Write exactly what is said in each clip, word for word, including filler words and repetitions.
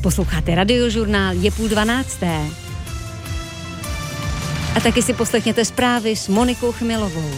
Posloucháte Radiožurnál, je půl dvanácté. A taky si poslechněte zprávy s Monikou Chmilovou.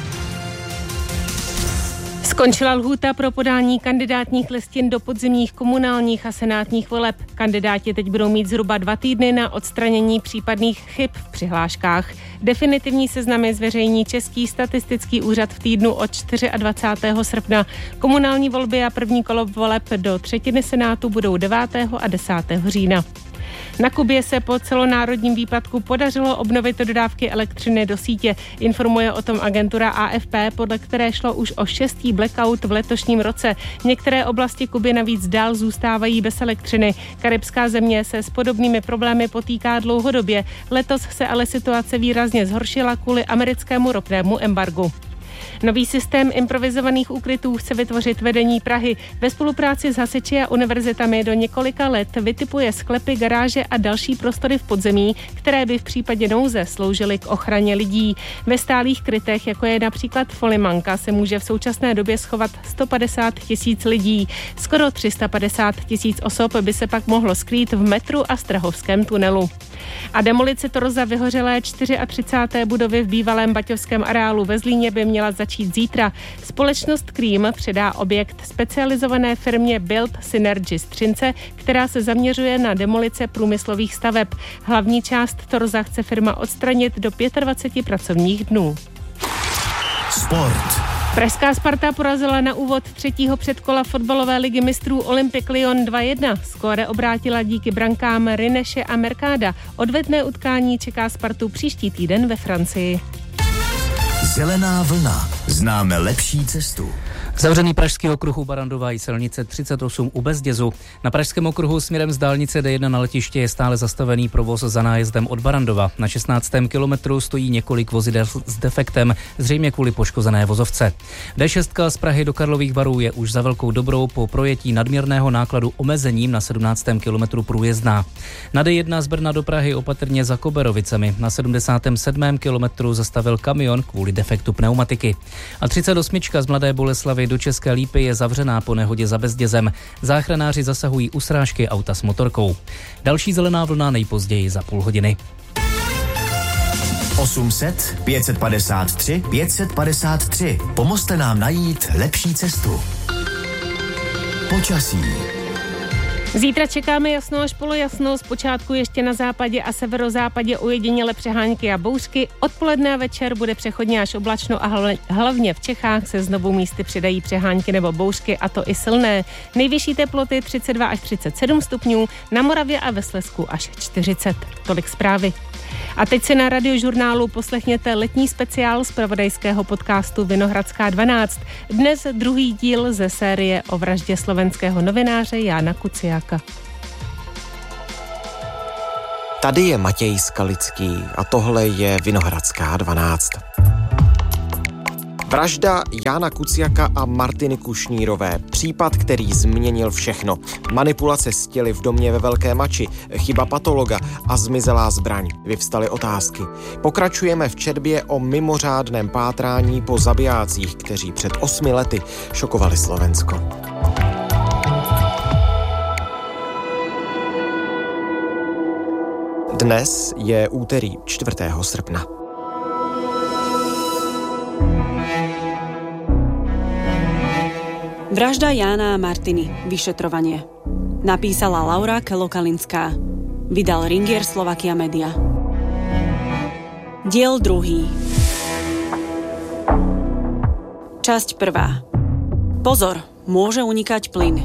Skončila lhůta pro podání kandidátních listin do podzimních komunálních a senátních voleb. Kandidáti teď budou mít zhruba dva týdny na odstranění případných chyb v přihláškách. Definitivní seznamy zveřejní Český statistický úřad v týdnu od dvacátého čtvrtého srpna. Komunální volby a první kolo voleb do třetiny senátu budou devátého a desátého října. Na Kubě se po celonárodním výpadku podařilo obnovit dodávky elektřiny do sítě. Informuje o tom agentura A F P, podle které šlo už o šestý blackout v letošním roce. Některé oblasti Kuby navíc dál zůstávají bez elektřiny. Karibská země se s podobnými problémy potýká dlouhodobě. Letos se ale situace výrazně zhoršila kvůli americkému ropnému embargu. Nový systém improvizovaných úkrytů chce vytvořit vedení Prahy. Ve spolupráci s hasiči a univerzitami do několika let vytipuje sklepy, garáže a další prostory v podzemí, které by v případě nouze sloužily k ochraně lidí. Ve stálých krytech, jako je například Folimanka, se může v současné době schovat sto padesát tisíc lidí. Skoro tři sta padesát tisíc osob by se pak mohlo skrýt v metru a Strahovském tunelu. A demolice torza vyhořelé třicáté čtvrté budovy v bývalém baťovském areálu ve Zlíně by měla začít zítra. Společnost Cream předá objekt specializované firmě Build Synergy z Třince, která se zaměřuje na demolice průmyslových staveb. Hlavní část torza chce firma odstranit do dvaceti pěti pracovních dnů. Sport. Pražská Sparta porazila na úvod třetího předkola fotbalové ligy mistrů Olympic Lyon dva jedna. Skóre obrátila díky brankám Rineše a Mercada. Odvetné utkání čeká Spartu příští týden ve Francii. Zelená vlna. Známe lepší cestu. Zavřený pražský okruh u Barandova i silnice třicet osm u Bezdězu. Na pražském okruhu směrem z dálnice D jedna na letiště je stále zastavený provoz za nájezdem od Barandova. Na šestnáctém kilometru stojí několik vozidel s defektem, zřejmě kvůli poškozené vozovce. D šest z Prahy do Karlových Varů je už za velkou dobrou po projetí nadměrného nákladu omezením na sedmnáctém kilometru průjezdná. Na D jedna z Brna do Prahy opatrně za Koberovicemi. Na sedmdesátém sedmém kilometru zastavil kamion kvůli defektu pneumatiky. A třicet osm z Mladé Boleslavi do České Lípy je zavřená po nehodě za Bezdězem. Záchranáři zasahují u srážky auta s motorkou. Další zelená vlna nejpozději za půl hodiny. osm set, pět set padesát tři, pět set padesát tři. Pomozte nám najít lepší cestu. Počasí. Zítra čekáme jasno až polojasno, zpočátku ještě na západě a severozápadě ojediněle přehánky a bouřky. Odpoledne a večer bude přechodně až oblačno a hlavně v Čechách se znovu místy přidají přehánky nebo bouřky, a to i silné. Nejvyšší teploty třicet dva až třicet sedm stupňů, na Moravě a ve Slezsku až čtyřicet. Tolik zprávy. A teď si na Radiožurnálu poslechněte letní speciál z zpravodajského podcastu Vinohradská dvanáct. Dnes druhý díl ze série o vraždě slovenského novináře Jána Kuciaka. Tady je Matěj Skalický a tohle je Vinohradská dvanáct. Vražda Jána Kuciaka a Martiny Kušnírové. Případ, který změnil všechno. Manipulace s těly v domě ve Velké Mači, chyba patologa a zmizelá zbraň. Vyvstaly otázky. Pokračujeme v četbě o mimořádném pátrání po zabijácích, kteří před osmi lety šokovali Slovensko. Dnes je úterý čtvrtého srpna. Vražda Jána a Martiny. Vyšetrovanie. Napísala Laura Kelokalinská. Vydal Ringier Slovakia Media. Diel druhý. Časť prvá. Pozor, môže unikať plyn.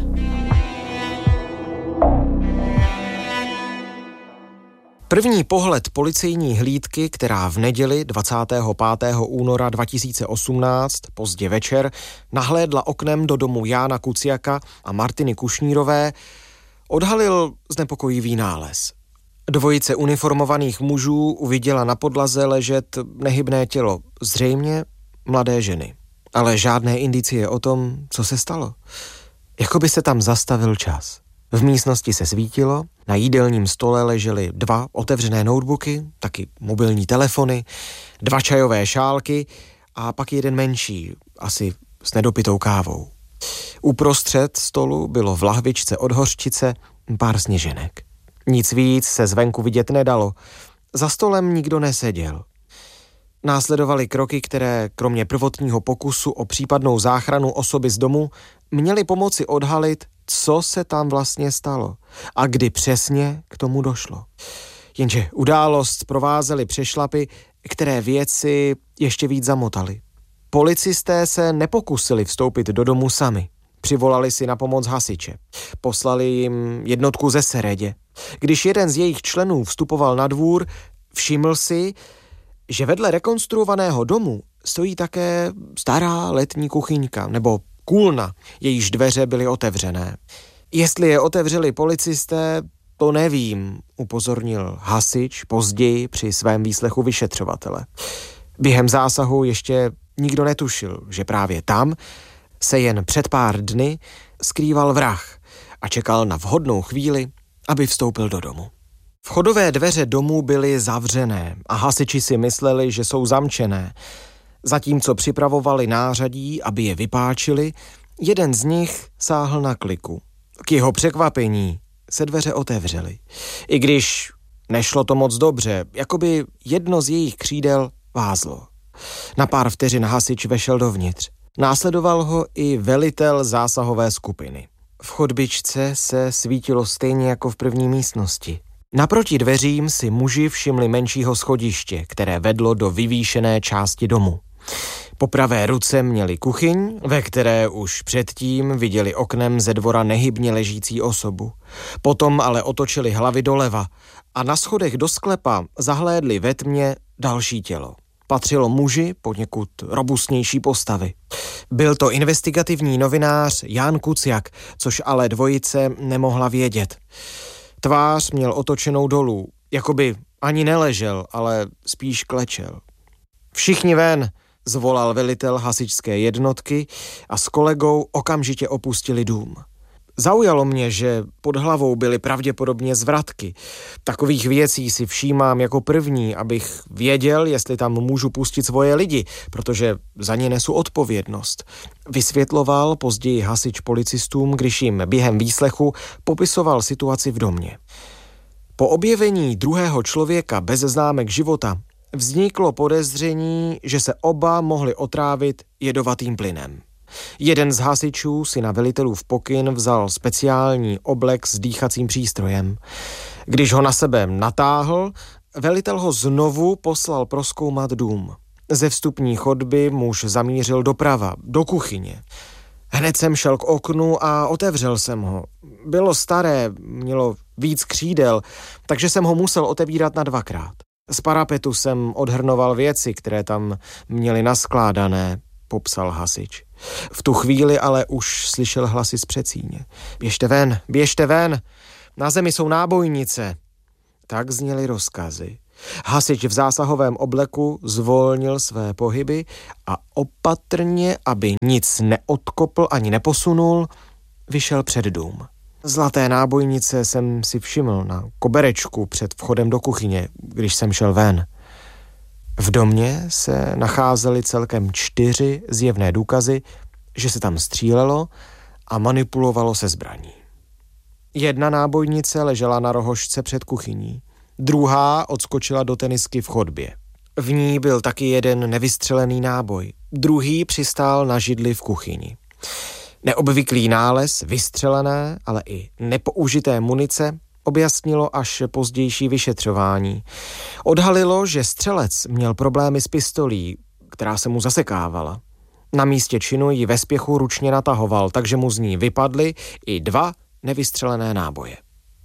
První pohled policejní hlídky, která v neděli dvacátého pátého února dva tisíce osmnáct pozdě večer nahlédla oknem do domu Jána Kuciaka a Martiny Kušnírové, odhalil znepokojivý nález. Dvojice uniformovaných mužů uviděla na podlaze ležet nehybné tělo, zřejmě mladé ženy. Ale žádné indicie o tom, co se stalo. Jakoby se tam zastavil čas. V místnosti se svítilo, na jídelním stole ležely dva otevřené notebooky, taky mobilní telefony, dva čajové šálky a pak jeden menší, asi s nedopitou kávou. Uprostřed stolu bylo v lahvičce od hořčice pár sněženek. Nic víc se zvenku vidět nedalo. Za stolem nikdo neseděl. Následovaly kroky, které kromě prvotního pokusu o případnou záchranu osoby z domu měly pomoci odhalit, co se tam vlastně stalo a kdy přesně k tomu došlo. Jenže událost provázely přešlapy, které věci ještě víc zamotaly. Policisté se nepokusili vstoupit do domu sami. Přivolali si na pomoc hasiče. Poslali jim jednotku ze Seredě. Když jeden z jejich členů vstupoval na dvůr, všiml si, že vedle rekonstruovaného domu stojí také stará letní kuchyňka nebo kůlna, jejíž dveře byly otevřené. Jestli je otevřeli policisté, to nevím, upozornil hasič později při svém výslechu vyšetřovatele. Během zásahu ještě nikdo netušil, že právě tam se jen před pár dny skrýval vrah a čekal na vhodnou chvíli, aby vstoupil do domu. Vchodové dveře domu byly zavřené a hasiči si mysleli, že jsou zamčené. Zatímco připravovali nářadí, aby je vypáčili, jeden z nich sáhl na kliku. K jeho překvapení se dveře otevřely. I když nešlo to moc dobře, jakoby jedno z jejich křídel vázlo. Na pár vteřin hasič vešel dovnitř. Následoval ho i velitel zásahové skupiny. V chodbičce se svítilo stejně jako v první místnosti. Naproti dveřím si muži všimli menšího schodiště, které vedlo do vyvýšené části domu. Po pravé ruce měli kuchyň, ve které už předtím viděli oknem ze dvora nehybně ležící osobu. Potom ale otočili hlavy doleva a na schodech do sklepa zahlédli ve tmě další tělo. Patřilo muži poněkud robustnější postavy. Byl to investigativní novinář Jan Kuciak, což ale dvojice nemohla vědět. Tvář měl otočenou dolů, jakoby ani neležel, ale spíš klečel. Všichni ven, zvolal velitel hasičské jednotky a s kolegou okamžitě opustili dům. Zaujalo mě, že pod hlavou byly pravděpodobně zvratky. Takových věcí si všímám jako první, abych věděl, jestli tam můžu pustit svoje lidi, protože za ně nesu odpovědnost. Vysvětloval později hasič policistům, když jim během výslechu popisoval situaci v domě. Po objevení druhého člověka bez známek života vzniklo podezření, že se oba mohli otrávit jedovatým plynem. Jeden z hasičů si na velitelův pokyn vzal speciální oblek s dýchacím přístrojem. Když ho na sebe natáhl, velitel ho znovu poslal prozkoumat dům. Ze vstupní chodby muž zamířil doprava, do kuchyně. Hned jsem šel k oknu a otevřel jsem ho. Bylo staré, mělo víc křídel, takže jsem ho musel otevírat na dvakrát. Z parapetu jsem odhrnoval věci, které tam měly naskládané, popsal hasič. V tu chvíli ale už slyšel hlasy z předsíně. Běžte ven, běžte ven, na zemi jsou nábojnice. Tak zněly rozkazy. Hasič v zásahovém obleku zvolnil své pohyby a opatrně, aby nic neodkopl ani neposunul, vyšel před dům. Zlaté nábojnice jsem si všiml na koberečku před vchodem do kuchyně, když jsem šel ven. V domě se nacházely celkem čtyři zjevné důkazy, že se tam střílelo a manipulovalo se zbraní. Jedna nábojnice ležela na rohožce před kuchyní, druhá odskočila do tenisky v chodbě. V ní byl taky jeden nevystřelený náboj, druhý přistál na židli v kuchyni. Neobvyklý nález vystřelené, ale i nepoužité munice objasnilo až pozdější vyšetřování. Odhalilo, že střelec měl problémy s pistolí, která se mu zasekávala. Na místě činu ji ve spěchu ručně natahoval, takže mu z ní vypadly i dva nevystřelené náboje.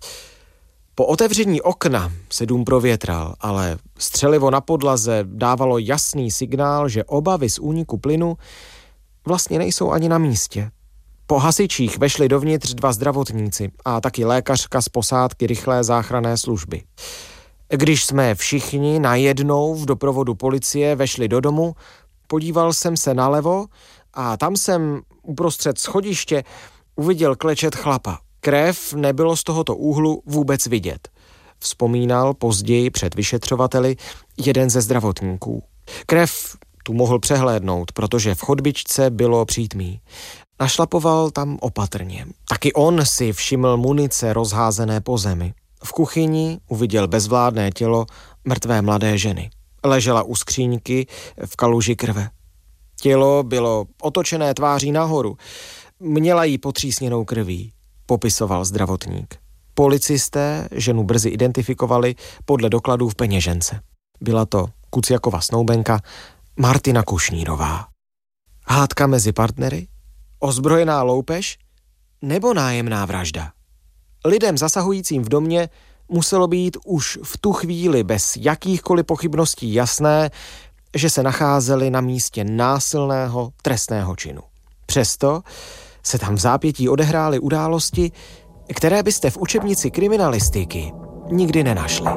Po otevření okna se dům provětral, ale střelivo na podlaze dávalo jasný signál, že obavy z úniku plynu vlastně nejsou ani na místě. Po hasičích vešli dovnitř dva zdravotníci a taky lékařka z posádky rychlé záchranné služby. Když jsme všichni najednou v doprovodu policie vešli do domu, podíval jsem se nalevo a tam jsem uprostřed schodiště uviděl klečet chlapa. Krev nebylo z tohoto úhlu vůbec vidět, vzpomínal později před vyšetřovateli jeden ze zdravotníků. Krev tu mohl přehlédnout, protože v chodbičce bylo přítmí. Našlapoval tam opatrně. Taky on si všiml munice rozházené po zemi. V kuchyni uviděl bezvládné tělo mrtvé mladé ženy. Ležela u skříňky v kaluži krve. Tělo bylo otočené tváří nahoru. Měla jí potřísněnou krví, popisoval zdravotník. Policisté ženu brzy identifikovali podle dokladů v peněžence. Byla to Kuciakova snoubenka Martina Kušnírová. Hádka mezi partnery? Ozbrojená loupež? Nebo nájemná vražda? Lidem zasahujícím v domě muselo být už v tu chvíli bez jakýchkoliv pochybností jasné, že se nacházeli na místě násilného trestného činu. Přesto se tam v zápětí odehrály události, které byste v učebnici kriminalistiky nikdy nenašli.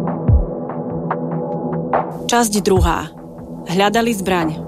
Časť druhá. Hľadali zbraň.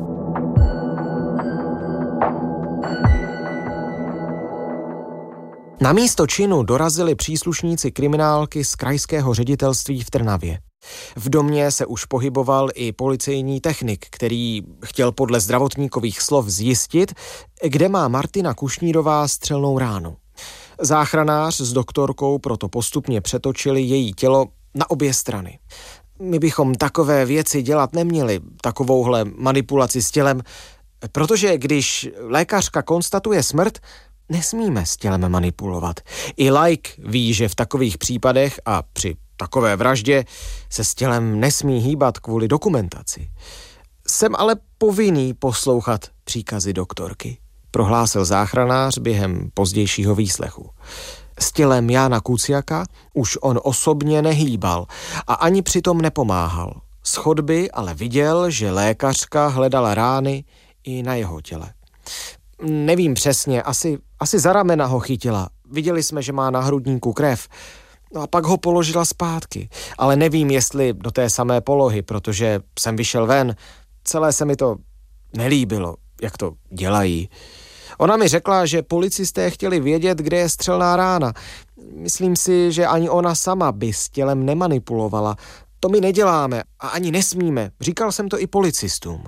Na místo činu dorazili příslušníci kriminálky z krajského ředitelství v Trnavě. V domě se už pohyboval i policejní technik, který chtěl podle zdravotníkových slov zjistit, kde má Martina Kušnírová střelnou ránu. Záchranář s doktorkou proto postupně přetočili její tělo na obě strany. My bychom takové věci dělat neměli, takovouhle manipulaci s tělem, protože když lékařka konstatuje smrt, nesmíme s tělem manipulovat. I laik ví, že v takových případech a při takové vraždě se s tělem nesmí hýbat kvůli dokumentaci. Jsem ale povinný poslouchat příkazy doktorky, prohlásil záchranář během pozdějšího výslechu. S tělem Jána Kuciaka už on osobně nehýbal a ani přitom nepomáhal. Z chodby ale viděl, že lékařka hledala rány i na jeho těle. Nevím přesně, asi, asi za ramena ho chytila. Viděli jsme, že má na hrudníku krev. No a pak ho položila zpátky. Ale nevím, jestli do té samé polohy, protože jsem vyšel ven. Celé se mi to nelíbilo, jak to dělají. Ona mi řekla, že policisté chtěli vědět, kde je střelná rána. Myslím si, že ani ona sama by s tělem nemanipulovala. To my neděláme a ani nesmíme. Říkal jsem to i policistům.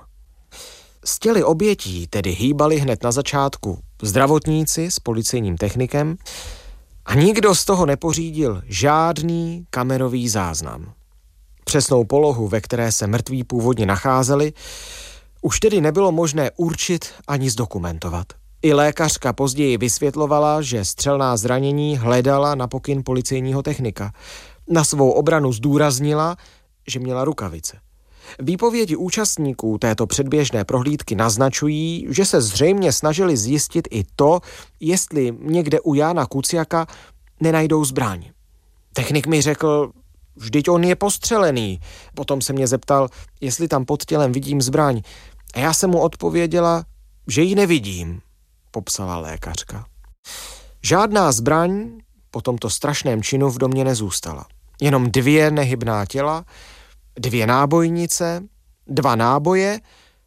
S těly obětí tedy hýbali hned na začátku zdravotníci s policejním technikem a nikdo z toho nepořídil žádný kamerový záznam. Přesnou polohu, ve které se mrtví původně nacházeli, už tedy nebylo možné určit ani zdokumentovat. I lékařka později vysvětlovala, že střelná zranění hledala na pokyn policejního technika. Na svou obranu zdůraznila, že měla rukavice. Výpovědi účastníků této předběžné prohlídky naznačují, že se zřejmě snažili zjistit i to, jestli někde u Jána Kuciaka nenajdou zbraň. Technik mi řekl, vždyť on je postřelený. Potom se mě zeptal, jestli tam pod tělem vidím zbraň. A já jsem mu odpověděla, že ji nevidím, popsala lékařka. Žádná zbraň po tomto strašném činu v domě nezůstala. Jenom dvě nehybná těla, dvě nábojnice, dva náboje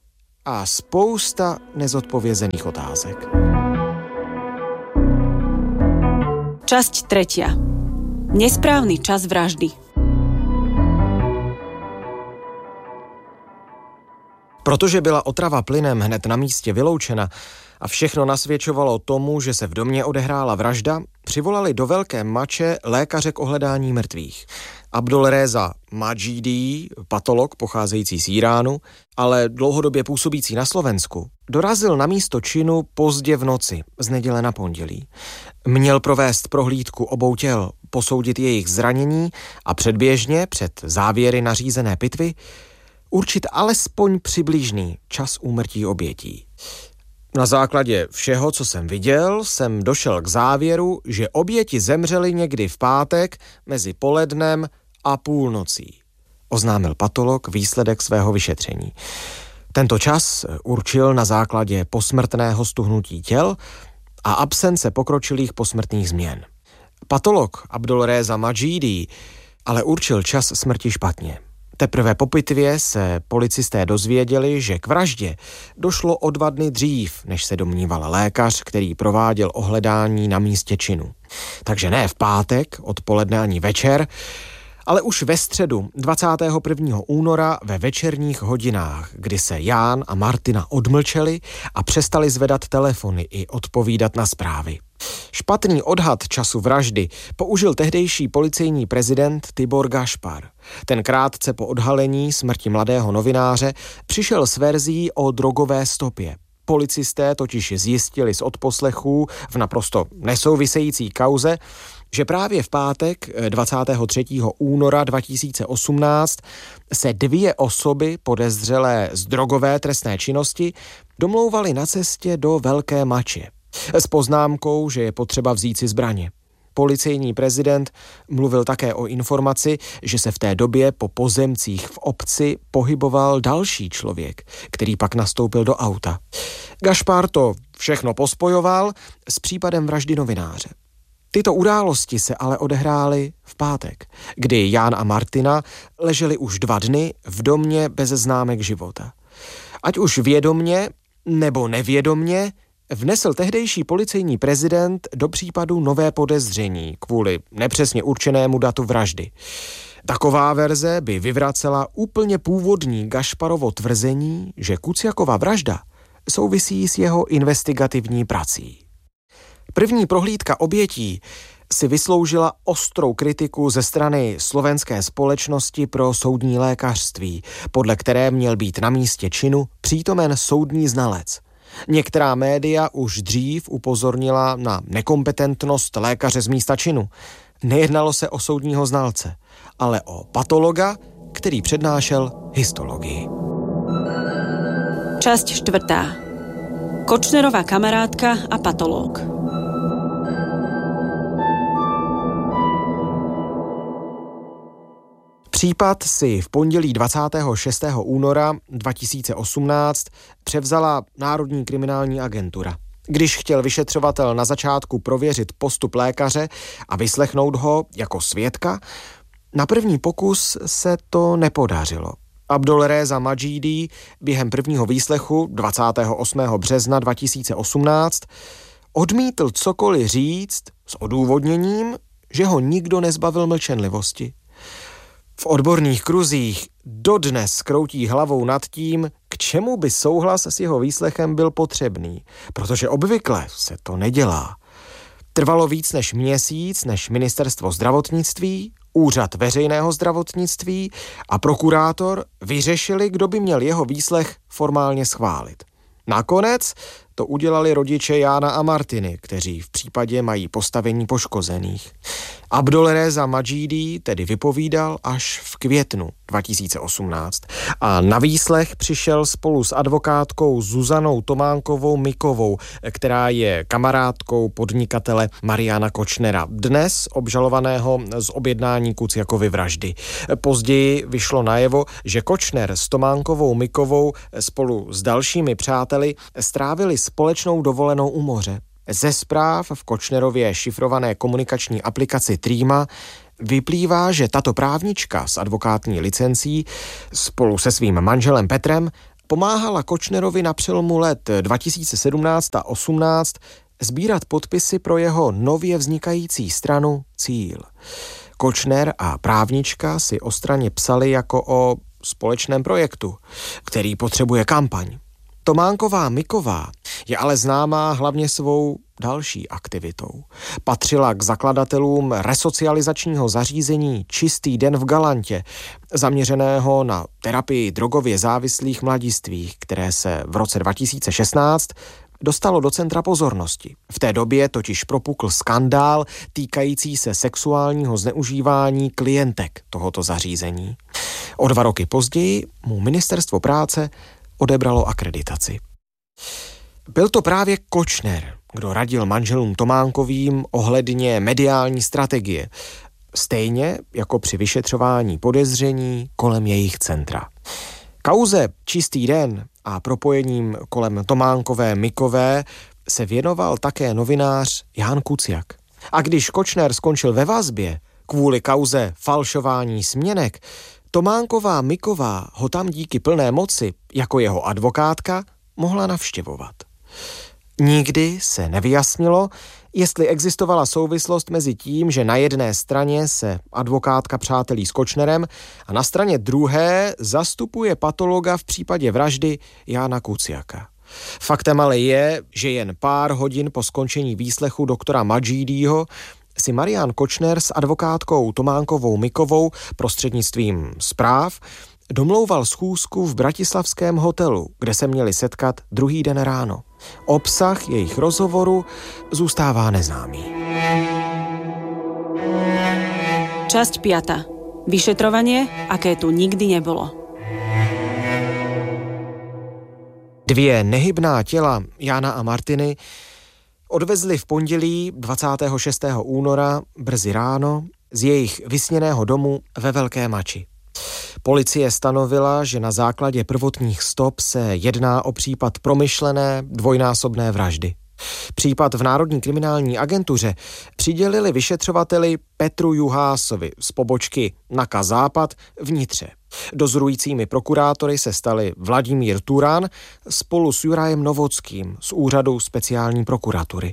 a spousta nezodpovězených otázek. Časť tretia. Nesprávny čas vraždy. Protože byla otrava plynem hned na místě vyloučena a všechno nasvědčovalo tomu, že se v domě odehrála vražda, přivolali do Velké Mače lékaře k ohledání mrtvých. Abdulréza Madžídí, patolog pocházející z Iránu, ale dlouhodobě působící na Slovensku, dorazil na místo činu pozdě v noci, z neděle na pondělí. Měl provést prohlídku obou těl, posoudit jejich zranění a předběžně, před závěry nařízené pitvy, určit alespoň přibližný čas úmrtí obětí. Na základě všeho, co jsem viděl, jsem došel k závěru, že oběti zemřely někdy v pátek mezi polednem a půlnocí, oznámil patolog výsledek svého vyšetření. Tento čas určil na základě posmrtného stuhnutí těl a absence pokročilých posmrtných změn. Patolog Abdulréza Madžídí ale určil čas smrti špatně. Teprve po pitvě se policisté dozvěděli, že k vraždě došlo o dva dny dřív, než se domníval lékař, který prováděl ohledání na místě činu. Takže ne v pátek, odpoledne ani večer, Ale už ve středu dvacátého prvního února ve večerních hodinách, kdy se Ján a Martina odmlčeli a přestali zvedat telefony i odpovídat na zprávy. Špatný odhad času vraždy použil tehdejší policejní prezident Tibor Gašpar. Ten krátce po odhalení smrti mladého novináře přišel s verzí o drogové stopě. Policisté totiž zjistili z odposlechů v naprosto nesouvisející kauze, že právě v pátek dvacátého třetího února dva tisíce osmnáct se dvě osoby podezřelé z drogové trestné činnosti domlouvaly na cestě do Velké Mače s poznámkou, že je potřeba vzít si zbraně. Policejní prezident mluvil také o informaci, že se v té době po pozemcích v obci pohyboval další člověk, který pak nastoupil do auta. Gašpar to všechno pospojoval s případem vraždy novináře. Tyto události se ale odehrály v pátek, kdy Ján a Martina leželi už dva dny v domě bez známek života. Ať už vědomně nebo nevědomně vnesl tehdejší policejní prezident do případu nové podezření kvůli nepřesně určenému datu vraždy. Taková verze by vyvracela úplně původní Gašparovo tvrzení, že Kuciakova vražda souvisí s jeho investigativní prací. První prohlídka obětí si vysloužila ostrou kritiku ze strany Slovenské společnosti pro soudní lékařství, podle které měl být na místě činu přítomen soudní znalec. Některá média už dřív upozornila na nekompetentnost lékaře z místa činu. Nejednalo se o soudního znalce, ale o patologa, který přednášel histologii. Časť štvrtá. Kočnerová kamarádka a patológ. Případ si v pondělí dvacátého šestého února dva tisíce osmnáct převzala Národní kriminální agentura. Když chtěl vyšetřovatel na začátku prověřit postup lékaře a vyslechnout ho jako svědka, na první pokus se to nepodařilo. Abdolreza Madžídí během prvního výslechu dvacátého osmého března dva tisíce osmnáct odmítl cokoliv říct s odůvodněním, že ho nikdo nezbavil mlčenlivosti. V odborných kruzích dodnes kroutí hlavou nad tím, k čemu by souhlas s jeho výslechem byl potřebný, protože obvykle se to nedělá. Trvalo víc než měsíc, než Ministerstvo zdravotnictví, Úřad veřejného zdravotnictví a prokurátor vyřešili, kdo by měl jeho výslech formálně schválit. Nakonec to udělali rodiče Jána a Martiny, kteří v případě mají postavení poškozených. Abdolreza Madžídí tedy vypovídal až v květnu dva tisíce osmnáct a na výslech přišel spolu s advokátkou Zuzanou Tománkovou Mikovou, která je kamarádkou podnikatele Mariana Kočnera, dnes obžalovaného z objednání Kuciakovy vraždy. Později vyšlo najevo, že Kočner s Tománkovou Mikovou spolu s dalšími přáteli strávili společnou dovolenou u moře. Ze zpráv v Kočnerově šifrované komunikační aplikaci Trima vyplývá, že tato právnička s advokátní licencí spolu se svým manželem Petrem pomáhala Kočnerovi na přelomu let dva tisíce sedmnáct a osmnáct sbírat podpisy pro jeho nově vznikající stranu Cíl. Kočner a právnička si o straně psali jako o společném projektu, který potřebuje kampaň. Tománková Miková je ale známá hlavně svou další aktivitou. Patřila k zakladatelům resocializačního zařízení Čistý den v Galantě, zaměřeného na terapii drogově závislých mladistvých, které se v roce dva tisíce šestnáct dostalo do centra pozornosti. V té době totiž propukl skandál týkající se sexuálního zneužívání klientek tohoto zařízení. O dva roky později mu Ministerstvo práce odebralo akreditaci. Byl to právě Kočner, kdo radil manželům Tománkovým ohledně mediální strategie, stejně jako při vyšetřování podezření kolem jejich centra. Kauze Čistý den a propojením kolem Tománkové Mikové se věnoval také novinář Ján Kuciak. A když Kočner skončil ve vazbě kvůli kauze falšování směnek, Tománková Miková ho tam díky plné moci jako jeho advokátka mohla navštěvovat. Nikdy se nevyjasnilo, Jestli existovala souvislost mezi tím, že na jedné straně se advokátka přátelí s Kočnerem a na straně druhé zastupuje patologa v případě vraždy Jána Kuciaka. Faktem ale je, že jen pár hodin po skončení výslechu doktora Madžídího si Marián Kočner s advokátkou Tománkovou Mikovou prostřednictvím zpráv domlouval schůzku v bratislavském hotelu, kde se měli setkat druhý den ráno. Obsah jejich rozhovoru zůstává neznámý. Časť piata. Vyšetrovanie, aké tu nikdy nebolo. Dvě nehybná těla Jána a Martiny odvezli v pondělí dvacátého šestého února brzy ráno z jejich vysněného domu ve Velké Mači. Policie stanovila, že na základě prvotních stop se jedná o případ promyšlené dvojnásobné vraždy. Případ v Národní kriminální agentuře přidělili vyšetřovateli Petru Juhásovi z pobočky NAKA Západ v Nitře. Dozorujícími prokurátory se stali Vladimír Turán spolu s Jurajem Novockým z úřadu speciální prokuratury.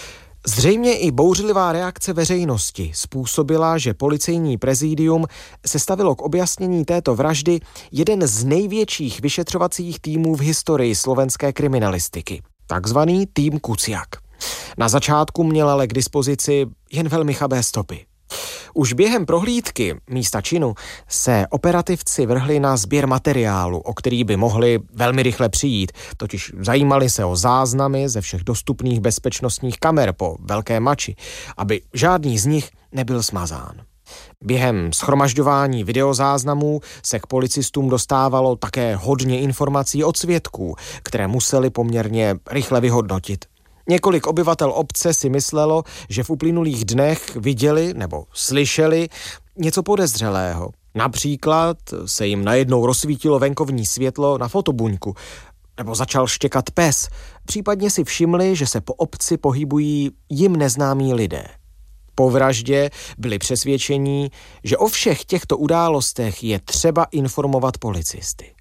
Zřejmě i bouřlivá reakce veřejnosti způsobila, že policejní prezidium sestavilo k objasnění této vraždy jeden z největších vyšetřovacích týmů v historii slovenské kriminalistiky, takzvaný tým Kuciak. Na začátku měl ale k dispozici jen velmi chabé stopy. Už během prohlídky místa činu se operativci vrhli na sběr materiálu, o který by mohli velmi rychle přijít, totiž zajímali se o záznamy ze všech dostupných bezpečnostních kamer po Velké Mači, aby žádný z nich nebyl smazán. Během shromažďování videozáznamů se k policistům dostávalo také hodně informací od svědků, které museli poměrně rychle vyhodnotit. Několik obyvatel obce si myslelo, že v uplynulých dnech viděli nebo slyšeli něco podezřelého. Například se jim najednou rozsvítilo venkovní světlo na fotobuňku, nebo začal štěkat pes. Případně si všimli, že se po obci pohybují jim neznámí lidé. Po vraždě byli přesvědčení, že o všech těchto událostech je třeba informovat policisty.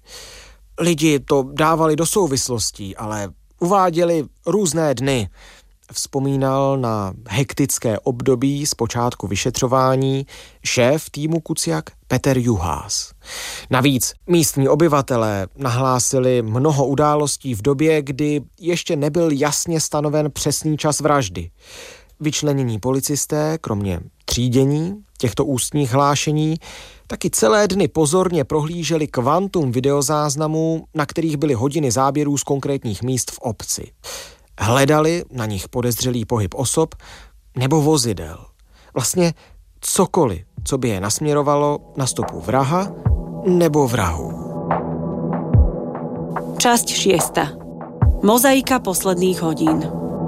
Lidi to dávali do souvislostí, ale uváděli různé dny. Vzpomínal na hektické období z počátku vyšetřování šéf týmu Kuciak Peter Juhás. Navíc místní obyvatelé nahlásili mnoho událostí v době, kdy ještě nebyl jasně stanoven přesný čas vraždy. Vyčlenění policisté, kromě třídění těchto ústních hlášení, taky celé dny pozorně prohlíželi kvantum videozáznamů, na kterých byly hodiny záběrů z konkrétních míst v obci. Hledali na nich podezřelý pohyb osob nebo vozidel. Vlastně cokoliv, co by je nasměrovalo na stopu vraha nebo vrahu. Časť šiesta. Mozaika posledných hodín.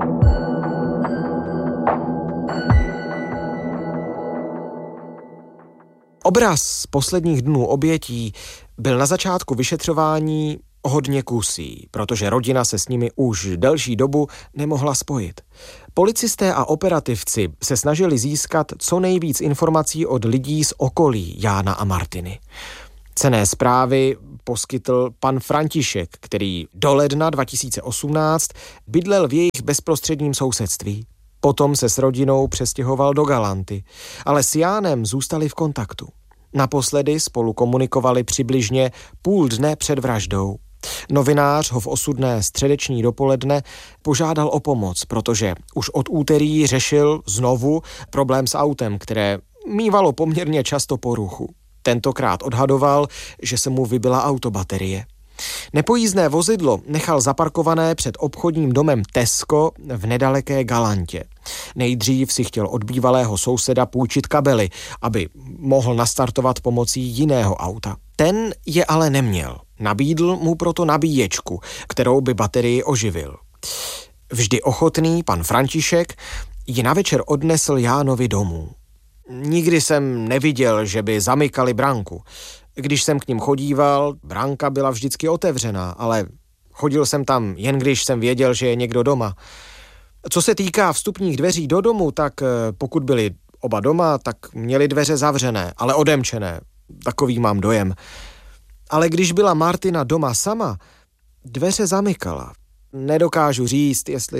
Obraz z posledních dnů obětí byl na začátku vyšetřování hodně kusý, protože rodina se s nimi už delší dobu nemohla spojit. Policisté a operativci se snažili získat co nejvíc informací od lidí z okolí Jána a Martiny. Cenné zprávy poskytl pan František, který do ledna dva tisíce osmnáct bydlel v jejich bezprostředním sousedství. Potom se s rodinou přestěhoval do Galanty, ale s Jánem zůstali v kontaktu. Naposledy spolu komunikovali přibližně půl dne před vraždou. Novinář ho v osudné středeční dopoledne požádal o pomoc, protože už od úterý řešil znovu problém s autem, které mívalo poměrně často poruchu. Tentokrát odhadoval, že se mu vybila autobaterie. Nepojízdné vozidlo nechal zaparkované před obchodním domem Tesco v nedaleké Galantě. Nejdřív si chtěl od bývalého souseda půjčit kabely, aby mohl nastartovat pomocí jiného auta. Ten je ale neměl. Nabídl mu proto nabíječku, kterou by baterii oživil. Vždy ochotný pan František ji na večer odnesl Jánovi domů. Nikdy jsem neviděl, že by zamykali branku. Když jsem k ním chodíval, branka byla vždycky otevřená, ale chodil jsem tam jen když jsem věděl, že je někdo doma. Co se týká vstupních dveří do domu, tak pokud byli oba doma, tak měli dveře zavřené, ale odemčené. Takový mám dojem. Ale když byla Martina doma sama, dveře zamykala. Nedokážu říct, jestli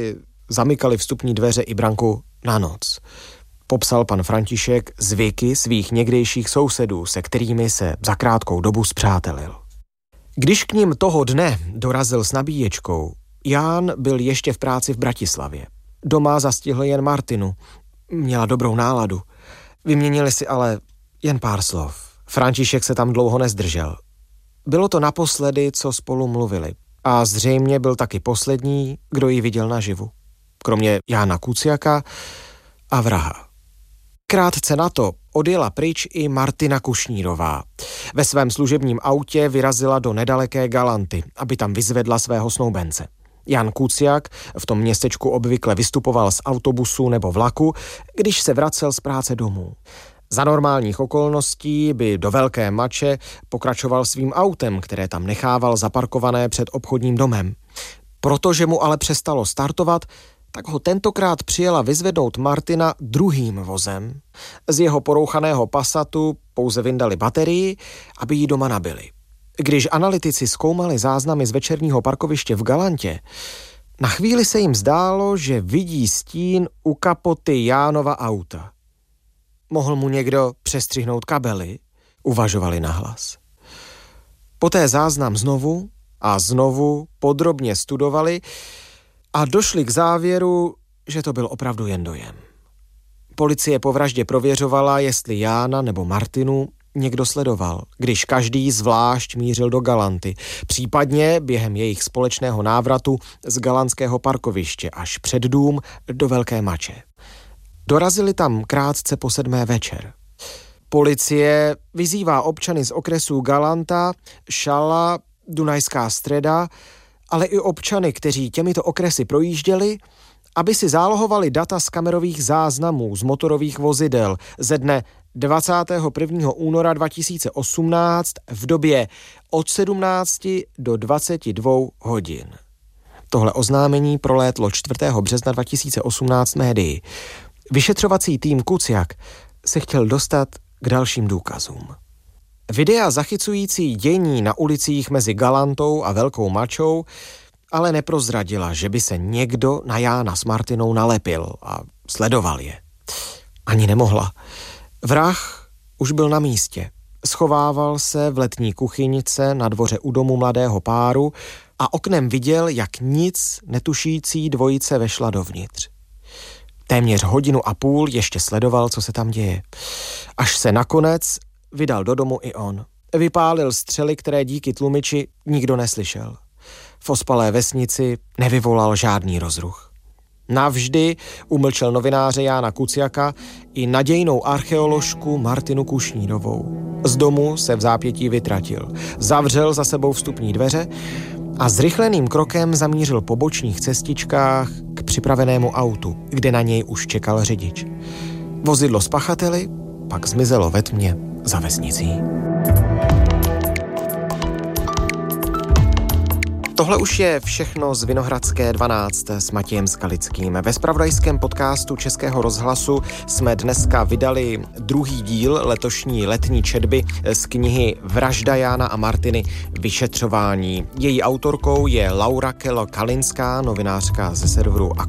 zamykali vstupní dveře i branku na noc. Popsal pan František zvyky svých někdejších sousedů, se kterými se za krátkou dobu spřátelil. Když k ním toho dne dorazil s nabíječkou, Ján byl ještě v práci v Bratislavě. Doma zastihl jen Martinu. Měla dobrou náladu. Vyměnili si ale jen pár slov. František se tam dlouho nezdržel. Bylo to naposledy, co spolu mluvili. A zřejmě byl taky poslední, kdo ji viděl naživu. Kromě Jána Kuciaka a vraha. Krátce na to odjela pryč i Martina Kušnírová. Ve svém služebním autě vyrazila do nedaleké Galanty, aby tam vyzvedla svého snoubence. Jan Kuciak v tom městečku obvykle vystupoval z autobusu nebo vlaku, když se vracel z práce domů. Za normálních okolností by do Velké Mače pokračoval svým autem, které tam nechával zaparkované před obchodním domem. Protože mu ale přestalo startovat, tak ho tentokrát přijela vyzvednout Martina druhým vozem. Z jeho porouchaného Passatu pouze vyndali baterii, aby ji doma nabili. Když analytici zkoumali záznamy z večerního parkoviště v Galantě, na chvíli se jim zdálo, že vidí stín u kapoty Jánova auta. Mohl mu někdo přestřihnout kabely? Uvažovali nahlas. Poté záznam znovu a znovu podrobně studovali a došli k závěru, že to byl opravdu jen dojem. Policie po vraždě prověřovala, jestli Jána nebo Martinu někdo sledoval, když každý zvlášť mířil do Galanty, případně během jejich společného návratu z galantského parkoviště až před dům do Velké Mače. Dorazili tam krátce po sedmé večer. Policie vyzývá občany z okresů Galanta, Šala, Dunajská Streda, ale i občany, kteří těmito okresy projížděli, aby si zálohovali data z kamerových záznamů z motorových vozidel ze dne dvacátého prvního února dva tisíce osmnáct v době od sedmnácti do dvaceti dvou hodin. Tohle oznámení prolétlo čtvrtého března dva tisíce osmnáct médii. Vyšetřovací tým Kuciak se chtěl dostat k dalším důkazům. Videa zachycující dění na ulicích mezi Galantou a Velkou Mačou ale neprozradila, že by se někdo na Jána s Martinou nalepil a sledoval je. Ani nemohla. Vrah už byl na místě. Schovával se v letní kuchyňce na dvoře u domu mladého páru a oknem viděl, jak nic netušící dvojice vešla dovnitř. Téměř hodinu a půl ještě sledoval, co se tam děje. Až se nakonec vydal do domu i on. Vypálil střely, které díky tlumiči nikdo neslyšel. V ospalé vesnici nevyvolal žádný rozruch. Navždy umlčel novináře Jána Kuciaka i nadějnou archeoložku Martinu Kušnírovou. Z domu se v zápětí vytratil. Zavřel za sebou vstupní dveře a zrychleným krokem zamířil po bočních cestičkách k připravenému autu, kde na něj už čekal řidič. Vozidlo s pachateli pak zmizelo ve tmě za vesnicí. Tohle už je všechno z Vinohradské dvanáct s Matějem Skalickým. Ve zpravodajském podcastu Českého rozhlasu jsme dneska vydali druhý díl letošní letní četby z knihy Vražda Jána a Martiny vyšetřování. Její autorkou je Laura Kelo Kalinská, novinářka ze serveru